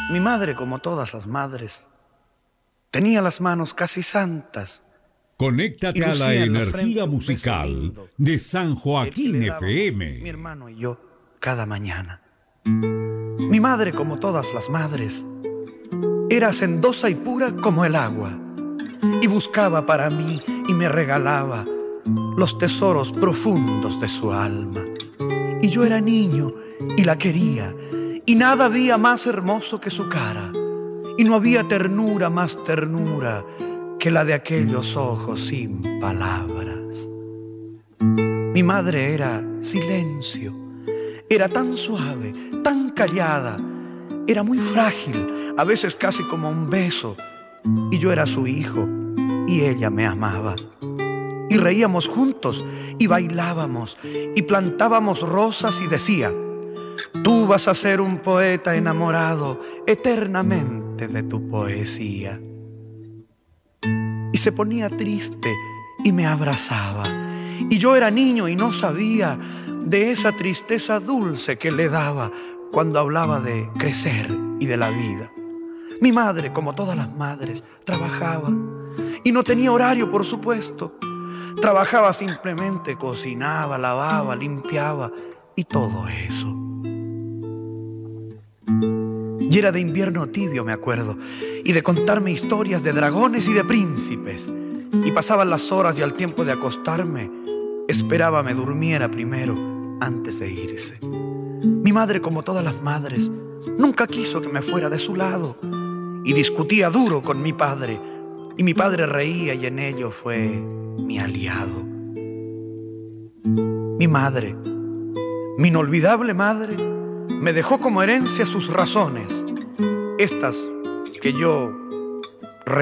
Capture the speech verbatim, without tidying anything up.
Mi madre, como todas las madres, tenía las manos casi santas. Conéctate a la energía musical de San Joaquín F M. Mi hermano y yo, cada mañana. Mi madre, como todas las madres, era hacendosa y pura como el agua, y buscaba para mí y me regalaba los tesoros profundos de su alma. Y yo era niño y la quería, y nada había más hermoso que su cara, y no había ternura más ternura que la de aquellos ojos sin palabras. Mi madre era silencio, era tan suave, tan callada, era muy frágil, a veces casi como un beso, y yo era su hijo, y ella me amaba. Y reíamos juntos, y bailábamos, y plantábamos rosas, y decía: tú vas a ser un poeta enamorado eternamente de tu poesía. Y se ponía triste y me abrazaba, y yo era niño y no sabía de esa tristeza dulce que le daba cuando hablaba de crecer y de la vida. Mi madre, como todas las madres, trabajaba y no tenía horario, por supuesto. Trabajaba simplemente, cocinaba, lavaba, limpiaba y todo eso. Y era de invierno tibio, me acuerdo, y de contarme historias de dragones y de príncipes. Y pasaban las horas y al tiempo de acostarme, esperaba me durmiera primero antes de irse. Mi madre, como todas las madres, nunca quiso que me fuera de su lado y discutía duro con mi padre. Y mi padre reía y en ello fue mi aliado. Mi madre, mi inolvidable madre, me dejó como herencia sus razones, estas que yo